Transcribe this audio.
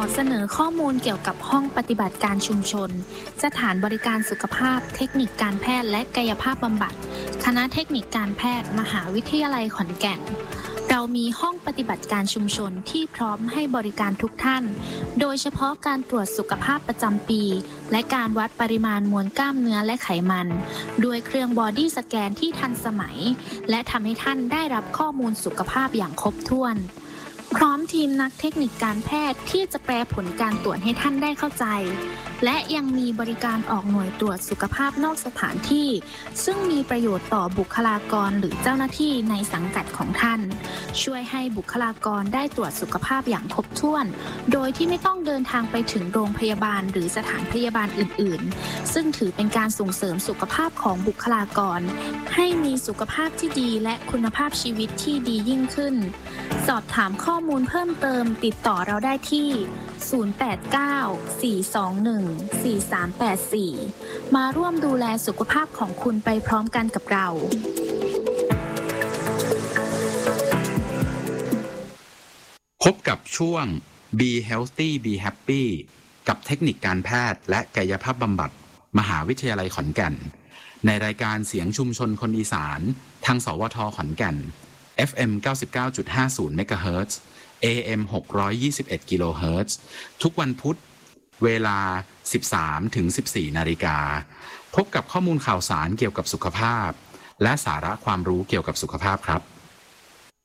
เสนอข้อมูลเกี่ยวกับห้องปฏิบัติการชุมชนสถานบริการสุขภาพเทคนิคการแพทย์และกายภาพบำบัดคณะเทคนิคการแพทย์มหาวิทยาลัยขอนแก่นเรามีห้องปฏิบัติการชุมชนที่พร้อมให้บริการทุกท่านโดยเฉพาะการตรวจสุขภาพประจำปีและการวัดปริมาณมวลกล้ามเนื้อและไขมันด้วยเครื่องบอดี้สแกนที่ทันสมัยและทำให้ท่านได้รับข้อมูลสุขภาพอย่างครบถ้วนพร้อมทีมนักเทคนิคการแพทย์ที่จะแปลผลการตรวจให้ท่านได้เข้าใจและยังมีบริการออกหน่วยตรวจสุขภาพนอกสถานที่ซึ่งมีประโยชน์ต่อบุคลากรหรือเจ้าหน้าที่ในสังกัดของท่านช่วยให้บุคลากรได้ตรวจสุขภาพอย่างครบถ้วนโดยที่ไม่ต้องเดินทางไปถึงโรงพยาบาลหรือสถานพยาบาลอื่นๆซึ่งถือเป็นการส่งเสริมสุขภาพของบุคลากรให้มีสุขภาพที่ดีและคุณภาพชีวิตที่ดียิ่งขึ้นสอบถามข้อมูลเพิ่มเติมติดต่อเราได้ที่089-421-4384มาร่วมดูแลสุขภาพของคุณไปพร้อมกันกับเราพบกับช่วง Be Healthy Be Happy กับเทคนิคการแพทย์และกายภาพบำบัดมหาวิทยาลัยขอนแก่นในรายการเสียงชุมชนคนอีสานทางสวทขอนแก่น FM 99.50 เมกะเฮิรตซ์ AM 621 กิโลเฮิรตซ์ทุกวันพุธเวลา 13-14 นาฬิกาพบกับข้อมูลข่าวสารเกี่ยวกับสุขภาพและสาระความรู้เกี่ยวกับสุขภาพครับ